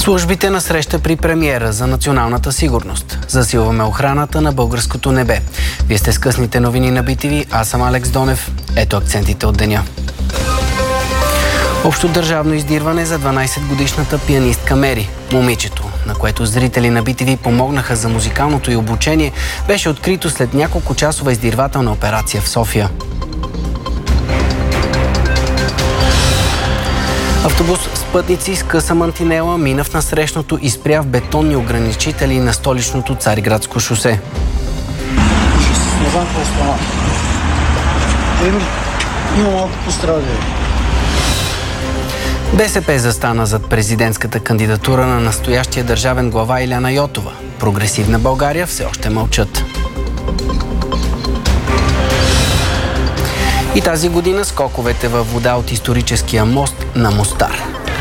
Службите на среща при премиера за националната сигурност. Засилваме охраната на българското небе. Вие сте с късните новини на BTV, аз съм Алекс Донев. Ето акцентите от деня. Общо държавно издирване за 12-годишната пианистка Мери. Момичето, на което зрители на BTV помогнаха за музикалното й обучение, беше открито след няколко часова издирвателна операция в София. Автобус с пътници с къса мантинела мина в насрещното и спря в бетонни ограничители на столичното Цариградско шосе. Не знам какво стана. Има малко пострадали. БСП застана зад президентската кандидатура на настоящия държавен глава Илияна Йотова. Прогресивна България все още мълчат. И тази година скоковете във вода от историческия мост на Мостар.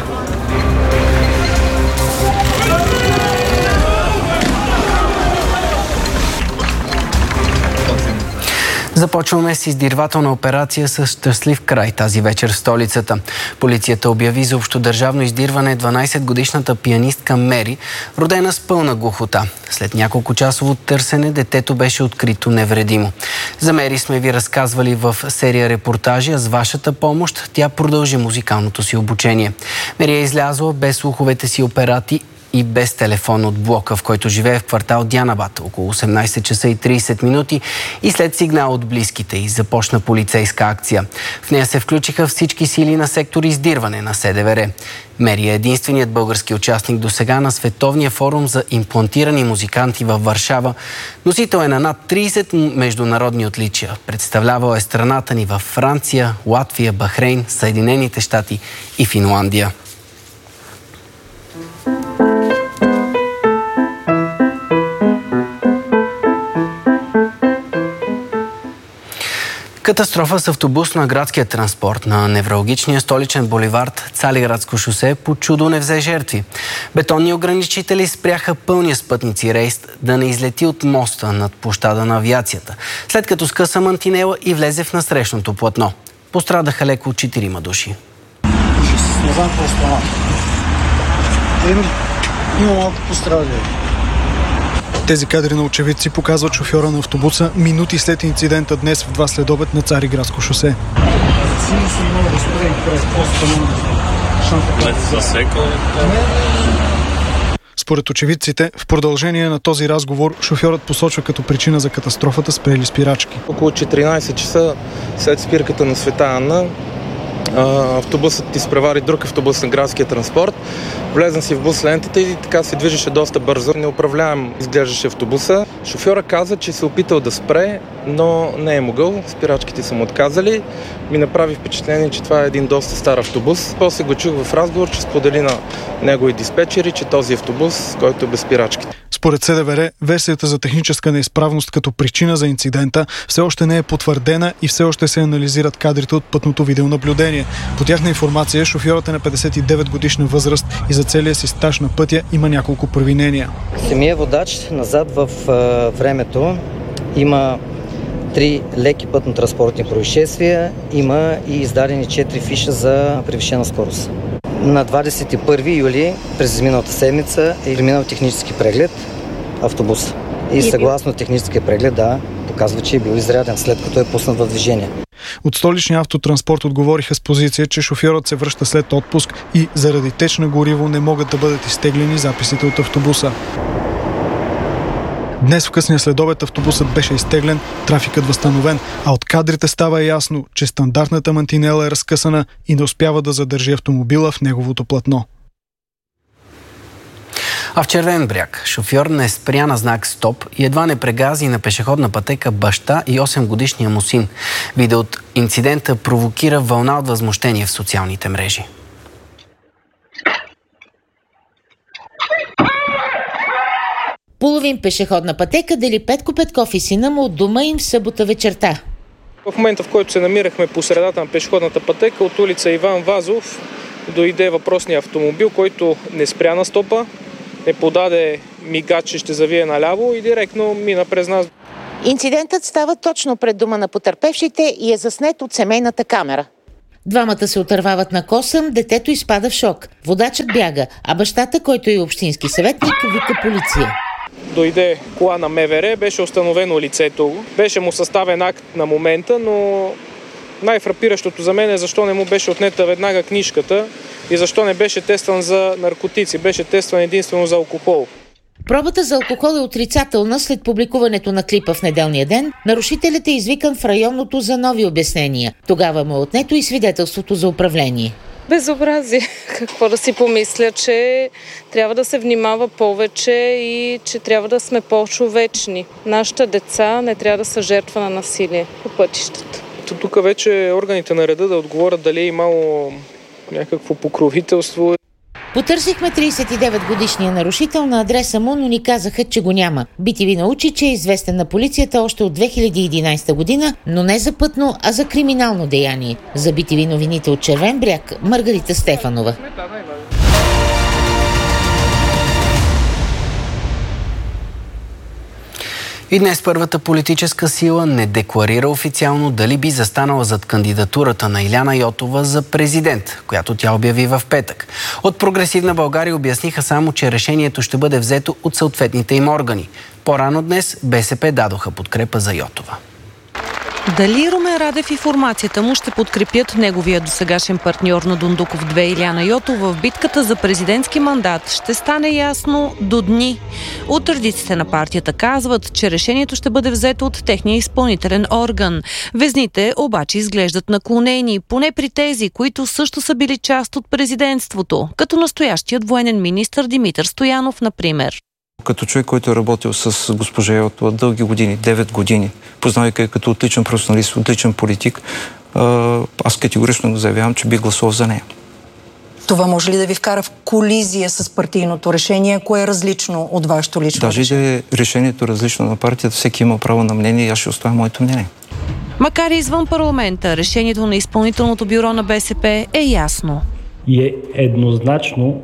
Започваме с издирвателна операция с щастлив край тази вечер в столицата. Полицията обяви за общодържавно издирване 12-годишната пианистка Мери, родена с пълна глухота. След няколко часово търсене детето беше открито невредимо. За Мери сме ви разказвали в серия репортажи, а с вашата помощ тя продължи музикалното си обучение. Мери е излязла без слуховете си апарати и без телефон от блока, в който живее в квартал Дянабад, около 18 часа и 30 минути и след сигнал от близките й започна полицейска акция. В нея се включиха всички сили на сектор издирване на СДВР. Мери е единственият български участник досега на Световния форум за имплантирани музиканти във Варшава. Носител е на над 30 международни отличия. Представлявал е страната ни във Франция, Латвия, Бахрейн, Съединените щати и Финландия. Катастрофа с автобус на градския транспорт на невралгичния столичен буливард Цариградско шосе по чудо не взе жертви. Бетонни ограничители спряха пълния с пътници рейс да не излети от моста над площада на авиацията, след като скъса мантинела и влезе в насрещното платно. Пострадаха леко 4 души. Не знам какво стана. Има малко пострадали. Тези кадри на очевидци показват шофьора на автобуса минути след инцидента днес в 2 следобед на Цариградско шосе. Според очевидците, в продължение на този разговор, шофьорът посочва като причина за катастрофата спрели спирачки. Около 14 часа след спирката на Света Анна, автобусът изпревари друг автобус на градския транспорт. Влезна си в бус лентата и така се движеше доста бързо. Неуправляем изглеждаше автобуса. Шофьора каза, че се опитал да спре, но не е могъл. Спирачките са му отказали. Ми направи впечатление, че това е един доста стар автобус. После го чух в разговор, че сподели на негови диспетчери, че този автобус, който е без спирачките. Според СДВР, версията за техническа неизправност като причина за инцидента все още не е потвърдена и все още се анализират кадрите от пътното видеонаблюдение. По тяхна информация, шофьорът е на 59 годишна възраст и за целия си стаж на пътя има няколко провинения. Самия водач назад в времето има 3 леки пътно-транспортни происшествия, има и издадени 4 фиша за превишена скорост. На 21 юли през изминалата седмица е преминал технически преглед автобус. И съгласно техническия преглед, показва, че е бил изряден, след като е пуснат в движение. От столичния автотранспорт отговориха с позиция, че шофьорът се връща след отпуск и заради теч на гориво не могат да бъдат изтеглени записите от автобуса. Днес в късния следобед автобусът беше изтеглен, трафикът възстановен, а от кадрите става ясно, че стандартната мантинела е разкъсана и не успява да задържи автомобила в неговото платно. А в Червен бряг шофьор не спря на знак стоп и едва не прегази на пешеходна пътека баща и 8-годишния му син. Видео от инцидента провокира вълна от възмущение в социалните мрежи. Половин пешеходна пътека дели Петко Петков и сина му от дома им в събота вечерта. В момента, в който се намирахме по средата на пешеходната пътека от улица Иван Вазов, дойде въпросния автомобил, който не спря на стопа, не подаде мигач, че ще завие наляво и директно мина през нас. Инцидентът става точно пред дома на потърпевшите и е заснет от семейната камера. Двамата се отървават на косъм, детето изпада в шок. Водачът бяга, а бащата, който е общински съветник, вика полиция. Дойде кола на МВР, беше установено лицето. Беше му съставен акт на момента, но най-фрапиращото за мен е защо не му беше отнета веднага книжката и защо не беше тестван за наркотици, беше тестван единствено за алкохол. Пробата за алкохол е отрицателна след публикуването на клипа в неделния ден. Нарушителят е извикан в районното за нови обяснения. Тогава му е отнето и свидетелството за управление. Безобразие. Какво да си помисля, че трябва да се внимава повече и че трябва да сме по-човечни. Нашите деца не трябва да са жертва на насилие по пътищата. Тук вече органите на реда да отговорят дали е имало някакво покровителство. Потърсихме 39-годишния нарушител на адреса му, но ни казаха, че го няма. BTV научи, че е известен на полицията още от 2011 година, но не за пътно, а за криминално деяние. За BTV новините от Червен бряг, Маргарита Стефанова. И днес първата политическа сила не декларира официално дали би застанала зад кандидатурата на Иляна Йотова за президент, която тя обяви в петък. От Прогресивна България обясниха само, че решението ще бъде взето от съответните им органи. По-рано днес БСП дадоха подкрепа за Йотова. Дали Румен Радев и формацията му ще подкрепят неговия досегашен партньор на Дондуков 2 Иляна Йотова в битката за президентски мандат, ще стане ясно до дни. От редиците на партията казват, че решението ще бъде взето от техния изпълнителен орган. Везните обаче изглеждат наклонени, поне при тези, които също са били част от президентството, като настоящият военен министър Димитър Стоянов, например. Като човек, който е работил с госпожа Йотова дълги години, 9 години, познавайки като отличен професионалист, отличен политик, аз категорично го заявявам, че би гласувал за нея. Това може ли да ви вкара в колизия с партийното решение, кое е различно от вашето лично решение? Даже да е решението различно на партията, всеки има право на мнение и аз ще оставя моето мнение. Макар и извън парламента, решението на изпълнителното бюро на БСП е ясно. И е еднозначно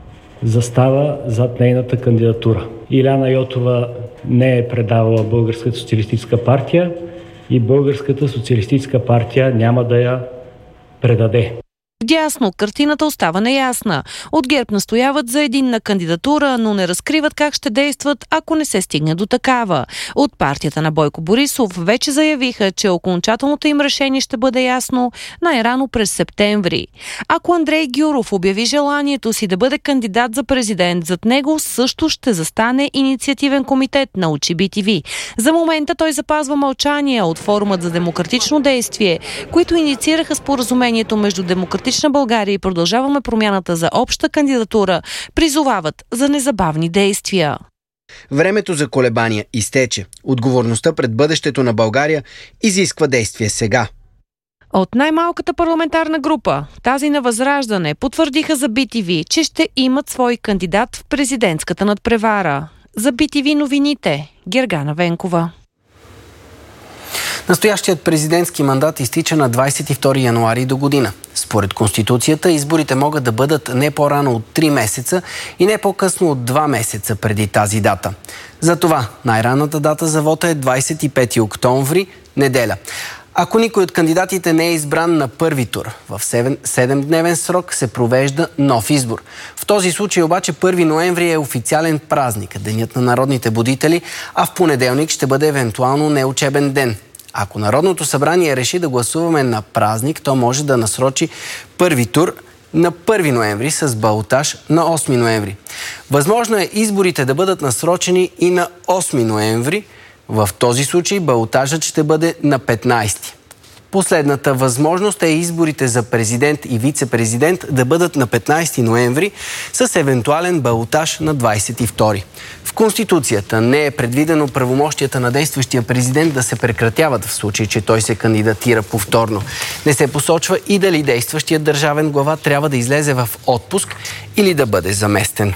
застава зад нейната кандидатура. Иляна Йотова не е предавала Българската социалистическа партия и Българската социалистическа партия няма да я предаде. Дясно, картината остава неясна. От ГЕРБ настояват за единна кандидатура, но не разкриват как ще действат, ако не се стигне до такава. От партията на Бойко Борисов вече заявиха, че окончателното им решение ще бъде ясно най-рано през септември. Ако Андрей Гюров обяви желанието си да бъде кандидат за президент, зад него също ще застане инициативен комитет, научи BTV. За момента той запазва мълчание от Форумът за демократично действие, които инициираха споразумението между Демократична България и Продължаваме промяната за обща кандидатура, призовават за незабавни действия. Времето за колебания изтече. Отговорността пред бъдещето на България изисква действие сега. От най-малката парламентарна група, тази на Възраждане, потвърдиха за BTV, че ще имат свой кандидат в президентската надпревара. За BTV новините, Гергана Венкова. Настоящият президентски мандат изтича на 22 януари до година. Според Конституцията, изборите могат да бъдат не по-рано от 3 месеца и не по-късно от 2 месеца преди тази дата. Затова най-ранната дата за вота е 25 октомври, неделя. Ако никой от кандидатите не е избран на първи тур, в 7-дневен срок се провежда нов избор. В този случай обаче 1 ноември е официален празник, Денят на народните будители, а в понеделник ще бъде евентуално неучебен ден. Ако Народното събрание реши да гласуваме на празник, то може да насрочи първи тур на 1 ноември с балотаж на 8 ноември. Възможно е изборите да бъдат насрочени и на 8 ноември. В този случай балотажът ще бъде на 15. Последната възможност е изборите за президент и вице-президент да бъдат на 15 ноември с евентуален балотаж на 22. В Конституцията не е предвидено правомощията на действащия президент да се прекратяват в случай, че той се кандидатира повторно. Не се посочва и дали действащият държавен глава трябва да излезе в отпуск или да бъде заместен.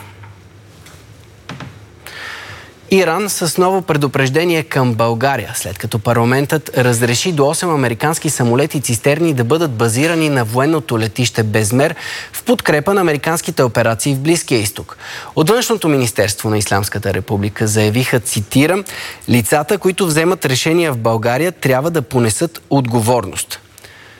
Иран с ново предупреждение към България, след като парламентът разреши до 8 американски самолети цистерни да бъдат базирани на военното летище Безмер в подкрепа на американските операции в Близкия изток. От Външното министерство на Ислямската република заявиха, цитирам, лицата, които вземат решения в България, трябва да понесат отговорност.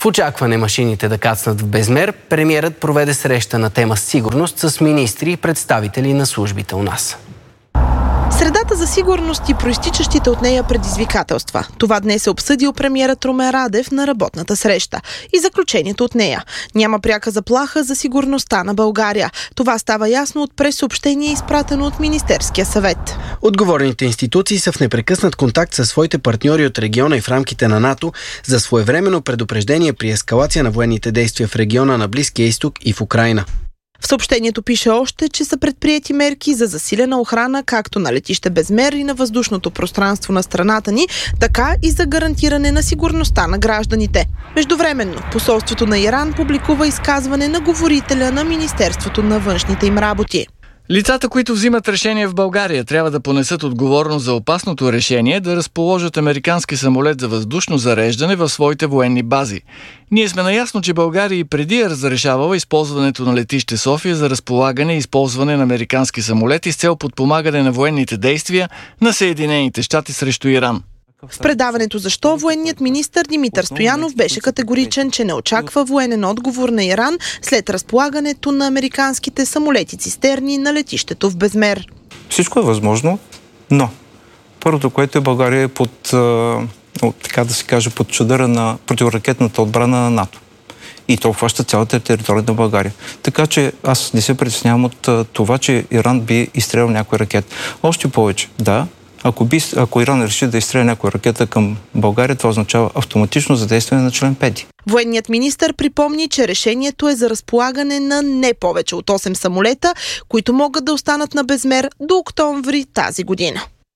В очакване машините да кацнат в безмер, премиерът проведе среща на тема сигурност с министри и представители на службите у нас. Средата за сигурност и проистичащите от нея предизвикателства. Това днес е обсъдил премиерът Румен Радев на работната среща. И заключението от нея. Няма пряка заплаха за сигурността на България. Това става ясно от пресъобщение, изпратено от Министерския съвет. Отговорните институции са в непрекъснат контакт със своите партньори от региона и в рамките на НАТО за своевременно предупреждение при ескалация на военните действия в региона на Близкия изток и в Украйна. В съобщението пише още, че са предприети мерки за засилена охрана както на летище Безмер и на въздушното пространство на страната ни, така и за гарантиране на сигурността на гражданите. Междувременно, посолството на Иран публикува изказване на говорителя на Министерството на външните им работи. Лицата, които взимат решение в България, трябва да понесат отговорност за опасното решение да разположат американски самолет за въздушно зареждане в своите военни бази. Ние сме наясно, че България и преди е разрешавала използването на летище София за разполагане и използване на американски самолети с цел подпомагане на военните действия на Съединените щати срещу Иран. В предаването «Защо» военният министър Димитър Стоянов беше категоричен, че не очаква военен отговор на Иран след разполагането на американските самолети-цистерни на летището в Безмер. Всичко е възможно, но първото, което е България е под, така да се каже, под чадъра на противоракетната отбрана на НАТО. И то обхваща цялата територия на България. Така че аз не се притеснявам от това, че Иран би изстрелял някой ракет. Още повече, да, ако Иран реши да изстреля някоя ракета към България, това означава автоматично задействане на член 5. Военният министър припомни, че решението е за разполагане на не повече от 8 самолета, които могат да останат на Безмер до октомври тази година.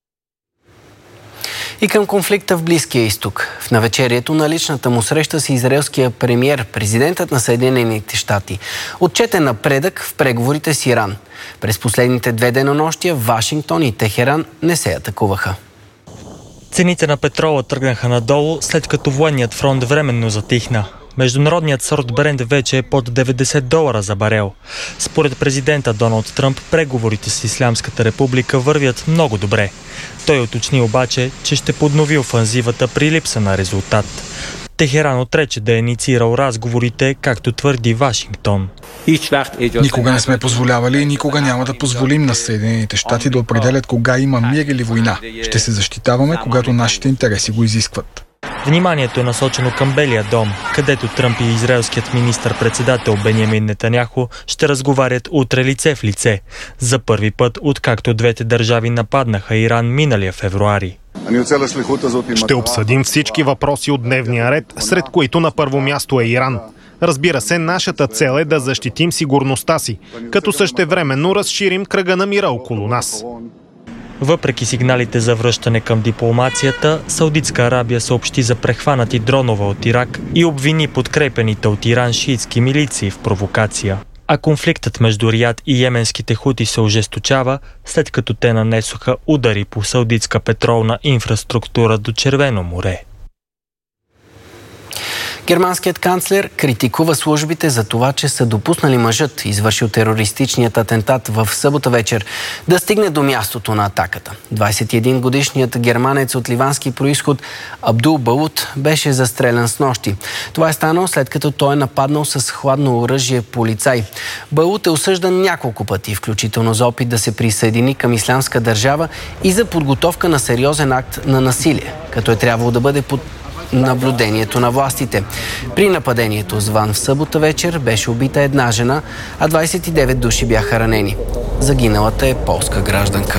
И към конфликта в Близкия изток. В навечерието на личната му среща с израелския премиер, президентът на Съединените щати отчете напредък в преговорите с Иран. През последните 2 денонощия Вашингтон и Техеран не се атакуваха. Цените на петрола тръгнаха надолу, след като военният фронт временно затихна. Международният сорт Брент вече е под $90 за барел. Според президента Доналд Тръмп, преговорите с Ислямската република вървят много добре. Той уточни обаче, че ще поднови офанзивата при липса на резултат. Техеран отрече да е инициирал разговорите, както твърди Вашингтон. Никога не сме позволявали и никога няма да позволим на Съединените щати да определят кога има мир или война. Ще се защитаваме, когато нашите интереси го изискват. Вниманието е насочено към Белия дом, където Тръмп и израелският министър-председател Бенямин Нетаняху ще разговарят утре лице в лице. За първи път, откакто двете държави нападнаха Иран миналия февруари. Ще обсъдим всички въпроси от дневния ред, сред които на първо място е Иран. Разбира се, нашата цел е да защитим сигурността си, като същевременно разширим кръга на мира около нас. Въпреки сигналите за връщане към дипломацията, Саудитска Арабия съобщи за прехванати дронове от Ирак и обвини подкрепените от Иран шиитски милиции в провокация. А конфликтът между Риад и йеменските хути се ожесточава, след като те нанесоха удари по саудитска петролна инфраструктура до Червено море. Германският канцлер критикува службите за това, че са допуснали мъжът, извършил терористичният атентат в събота вечер, да стигне до мястото на атаката. 21-годишният германец от ливански происход Абдул Бауд беше застрелян снощи. Това е станало след като той е нападнал с хладно оръжие полицай. Бауд е осъждан няколко пъти, включително за опит да се присъедини към Ислямска държава и за подготовка на сериозен акт на насилие, като е трябвало да бъде под наблюдението на властите. При нападението с ван в събота вечер беше убита една жена, а 29 души бяха ранени. Загиналата е полска гражданка.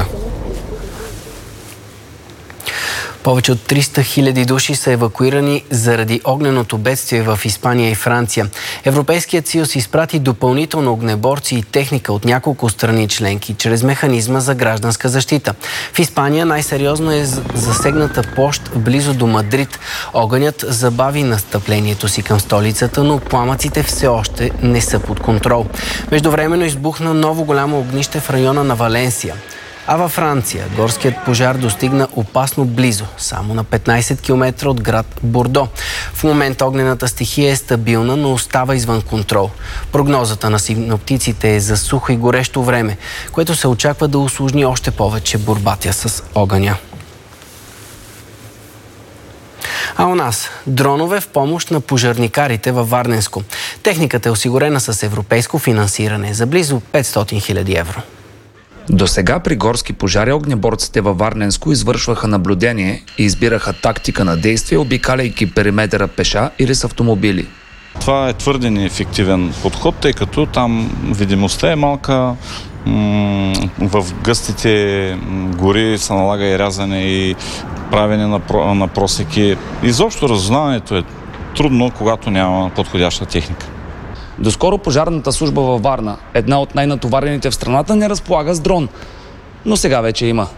Повече от 300 000 души са евакуирани заради огненото бедствие в Испания и Франция. Европейският съюз изпрати допълнително огнеборци и техника от няколко страни членки чрез механизма за гражданска защита. В Испания най-сериозно е засегната площ близо до Мадрид. Огънят забави настъплението си към столицата, но пламъците все още не са под контрол. Междувременно избухна ново голямо огнище в района на Валенсия. А във Франция горският пожар достигна опасно близо, само на 15 км от град Бордо. В момента огнената стихия е стабилна, но остава извън контрол. Прогнозата на синоптиците е за сухо и горещо време, което се очаква да усложни още повече борбата с огъня. А у нас дронове в помощ на пожарникарите във Варненско. Техниката е осигурена с европейско финансиране за близо 500 000 евро. До сега при горски пожари огнеборците във Варненско извършваха наблюдение и избираха тактика на действие, обикаляйки периметъра пеша или с автомобили. Това е твърде неефективен подход, тъй като там видимостта е малка, в гъстите гори се налага и рязане и правене на просеки. Изобщо разузнаването е трудно, когато няма подходяща техника. Доскоро пожарната служба във Варна, една от най-натоварените в страната, не разполага с дрон. Но сега вече има.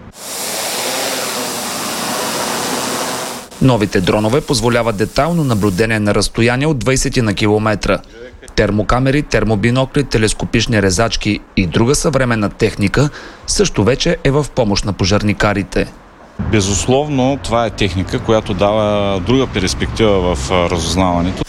Новите дронове позволяват детайлно наблюдение на разстояние от 20 на километра. Термокамери, термобинокли, телескопични резачки и друга съвременна техника също вече е в помощ на пожарникарите. Безусловно, това е техника, която дава друга перспектива в разузнаването.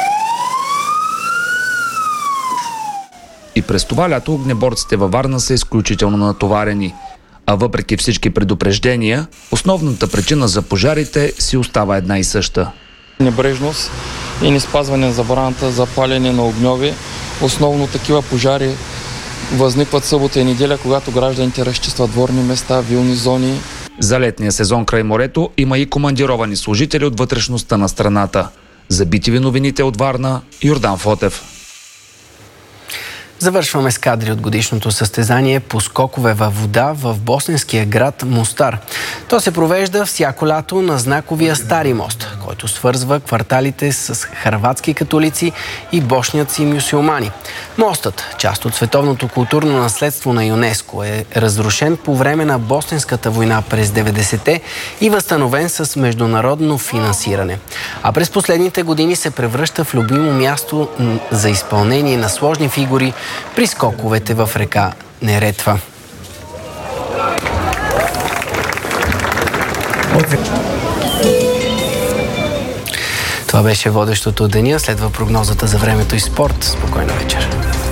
И през това лято огнеборците във Варна са изключително натоварени. А въпреки всички предупреждения, основната причина за пожарите си остава една и съща. Небрежност и неспазване на забраната за палене на огньови. Основно такива пожари възникват събота и неделя, когато гражданите разчистват дворни места, вилни зони. За летния сезон край морето има и командировани служители от вътрешността на страната. За BTV новините от Варна, Йордан Фотев. Завършваме с кадри от годишното състезание по скокове във вода в босненския град Мостар. То се провежда всяко лято на знаковия Стари мост, който свързва кварталите с хърватски католици и бошняци мюсюлмани. Мостът, част от световното културно наследство на ЮНЕСКО, е разрушен по време на Босненската война през 90-те и възстановен с международно финансиране. А през последните години се превръща в любимо място за изпълнение на сложни фигури при скоковете в река Неретва. Това беше водещото от деня. Следва прогнозата за времето и спорт. Спокойна вечер.